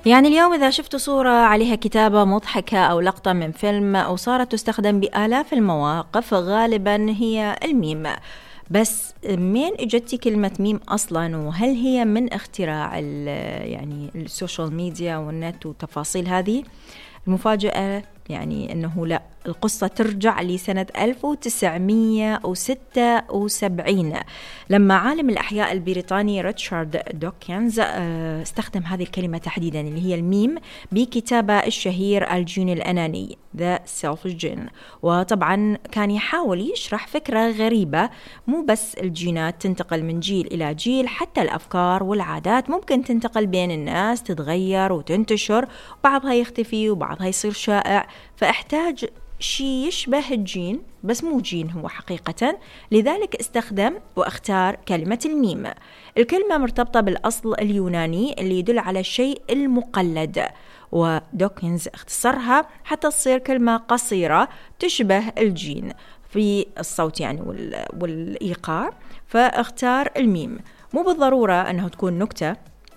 يعني اليوم إذا شفت صورة عليها كتابة مضحكة أو لقطة من فيلم أو صارت تستخدم بآلاف المواقف، غالبا هي الميم. بس مين اجتي كلمة ميم أصلا؟ وهل هي من اختراع يعني السوشيال ميديا والنت وتفاصيل هذه؟ المفاجأة يعني أنه لا، القصة ترجع لسنة 1976 لما عالم الأحياء البريطاني ريتشارد دوكنز استخدم هذه الكلمة تحديدا اللي هي الميم بكتابه الشهير الجين الأناني The Selfish Gene. وطبعا كان يحاول يشرح فكرة غريبة، مو بس الجينات تنتقل من جيل إلى جيل، حتى الأفكار والعادات ممكن تنتقل بين الناس، تتغير وتنتشر، بعضها يختفي وبعضها يصير شائع، فاحتاج شيء يشبه الجين بس مو جين هو حقيقة. لذلك استخدم واختار كلمة الميم. الكلمة مرتبطة بالأصل اليوناني اللي يدل على الشيء المقلد، ودوكنز اختصرها حتى تصير كلمة قصيرة تشبه الجين في الصوت يعني والإيقاع، فاختار الميم. مو بالضرورة أنه تكون نكتة،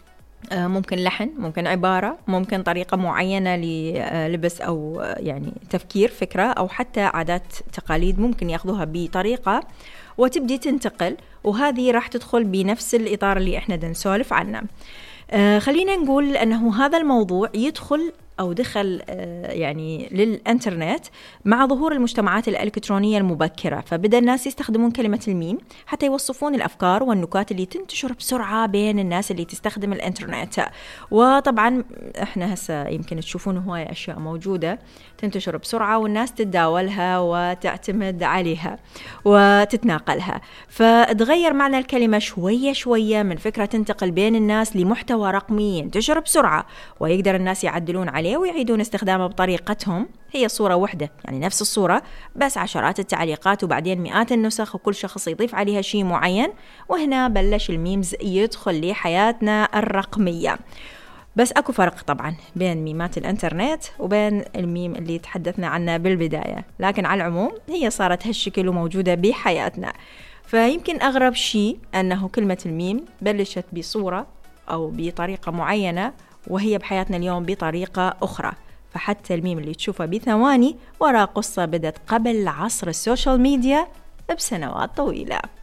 ممكن لحن، ممكن عبارة، ممكن طريقة معينة للبس أو يعني تفكير فكرة، أو حتى عادات تقاليد ممكن يأخذوها بطريقة وتبدي تنتقل، وهذه راح تدخل بنفس الإطار اللي احنا نسولف عنه. خلينا نقول أنه هذا الموضوع يدخل أو دخل يعني للإنترنت مع ظهور المجتمعات الإلكترونية المبكرة، فبدأ الناس يستخدمون كلمة الميم حتى يوصفون الأفكار والنكات اللي تنتشر بسرعة بين الناس اللي تستخدم الإنترنت. وطبعا إحنا هسه يمكن تشوفون هواية أشياء موجودة تنتشر بسرعة والناس تتداولها وتعتمد عليها وتتناقلها، فتغير معنى الكلمة شوية شوية من فكرة تنتقل بين الناس لمحتوى رقمي ينتشر بسرعة ويقدر الناس يعدلون عليه ويعيدون استخدامه بطريقتهم. هي صورة واحدة يعني نفس الصورة بس عشرات التعليقات وبعدين مئات النسخ وكل شخص يضيف عليها شيء معين، وهنا بلش الميمز يدخل لحياتنا الرقمية. بس أكو فرق طبعا بين ميمات الانترنت وبين الميم اللي تحدثنا عنه بالبداية، لكن على العموم هي صارت هالشكل وموجودة بحياتنا. فيمكن أغرب شيء أنه كلمة الميم بلشت بصورة أو بطريقة معينة وهي بحياتنا اليوم بطريقة أخرى، فحتى الميم اللي تشوفه بثواني وراء قصة بدت قبل عصر السوشيال ميديا بسنوات طويلة.